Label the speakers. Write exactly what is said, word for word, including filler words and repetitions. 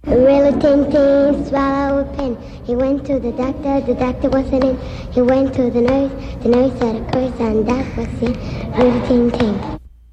Speaker 1: Really tin tin, swallow a pin. He went to the doctor, the doctor wasn't in. He went to the nurse, the nurse said a curse, and that was it. Really tin tin.